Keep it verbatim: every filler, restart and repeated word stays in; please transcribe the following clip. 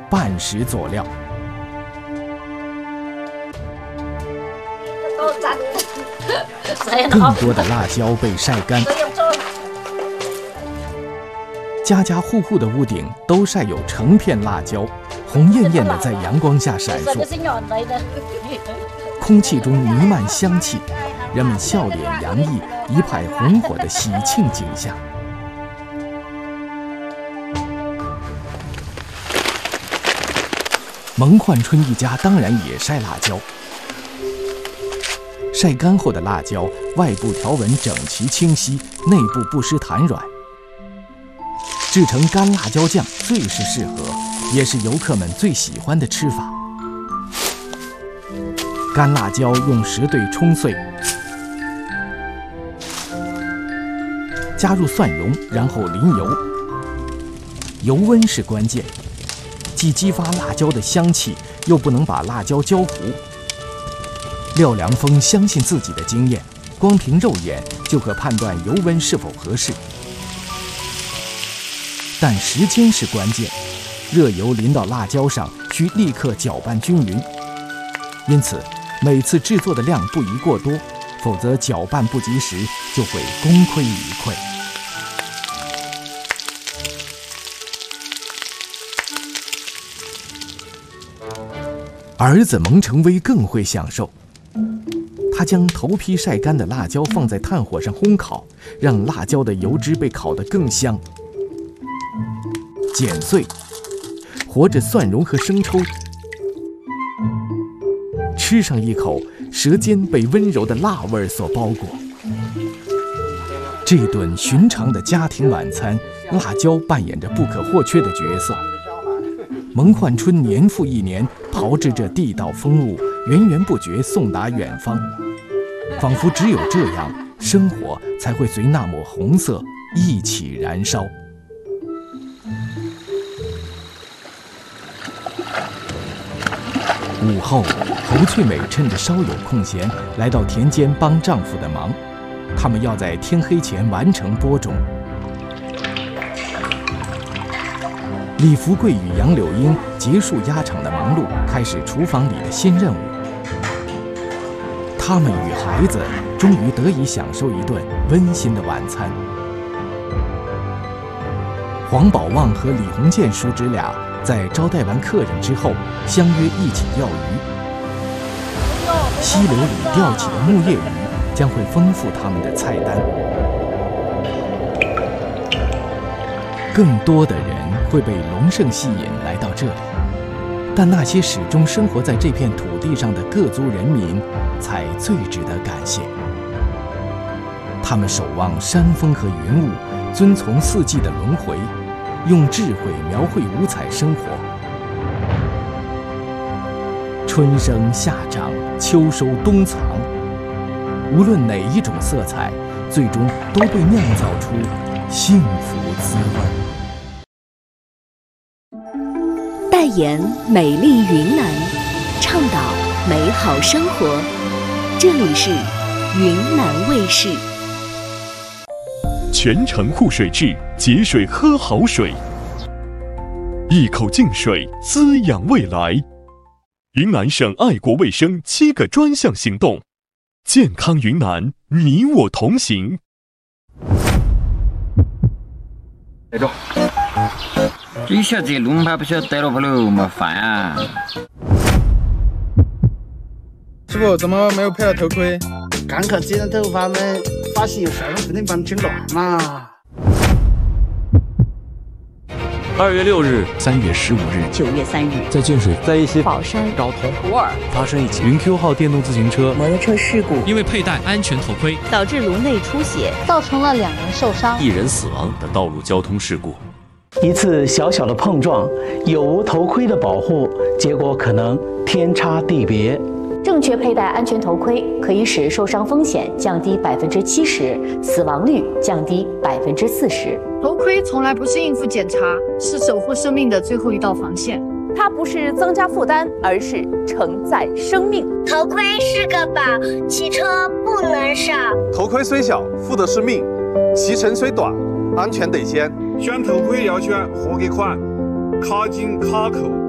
半时佐料。更多的辣椒被晒干，家家户户的屋顶都晒有成片辣椒，红艳艳的在阳光下闪烁。空气中弥漫香气，人们笑脸洋溢，一派红火的喜庆景象。蒙焕春一家当然也晒辣椒。晒干后的辣椒，外部条纹整齐清晰，内部不失弹软。制成干辣椒酱最是适合，也是游客们最喜欢的吃法。干辣椒用石堆冲碎，加入蒜蓉，然后淋油。油温是关键，既激发辣椒的香气，又不能把辣椒焦糊。廖良峰相信自己的经验，光凭肉眼就可判断油温是否合适。但时间是关键，热油淋到辣椒上需立刻搅拌均匀，因此每次制作的量不宜过多，否则搅拌不及时就会功亏一篑。儿子蒙成威更会享受，他将头批晒干的辣椒放在炭火上烘烤，让辣椒的油脂被烤得更香。剪碎，和着蒜蓉和生抽，吃上一口，舌尖被温柔的辣味所包裹。这顿寻常的家庭晚餐，辣椒扮演着不可或缺的角色。蒙焕春年复一年炮制这地道风物，源源不绝送达远方，仿佛只有这样，生活才会随那抹红色一起燃烧。午后，侯翠美趁着稍有空闲，来到田间帮丈夫的忙。他们要在天黑前完成播种。李福贵与杨柳英结束鸭场的忙碌，开始厨房里的新任务。他们与孩子终于得以享受一顿温馨的晚餐。黄宝旺和李鸿渐叔侄俩在招待完客人之后，相约一起钓鱼。溪流里钓起的木叶鱼将会丰富他们的菜单。更多的人会被龙胜吸引来到这里，但那些始终生活在这片土地上的各族人民才最值得感谢。他们守望山峰和云雾，遵从四季的轮回，用智慧描绘五彩生活。春生夏长，秋收冬藏，无论哪一种色彩，最终都被酿造出幸福滋味。 代言美丽云南，倡导美好生活。这里是云南卫视。 全程护水质，节水喝好水，一口净水滋养未来。云南省爱国卫生七个专项行动，健康云南，你我同行。 来着，一下子龙牌不晓得带了不喽，没烦啊！ 师傅，怎么没有配了头盔？ 刚看剪了头发嘛，发现有事儿，不能把你整乱嘛。 二月六日、三月十五日、 九月三日， 在建水、在一些宝山、 昭通、普洱发生一起云 Q 号电动自行车摩托车事故， 因为佩戴安全头盔导致颅内出血， 造成了两人受伤、 一人死亡的道路交通事故。 一次小小的碰撞，有无头盔的保护，结果可能天差地别。 正确佩戴安全头盔可以使受伤风险降低百分之七十，死亡率降低百分之四十。 头盔从来不是应付检查，是守护生命的最后一道防线。 它不是增加负担，而是承载生命。 头盔是个宝，骑车不能少。 头盔虽小，负的是命；骑程虽短，安全得先。 选头盔要选合格款，卡紧卡扣。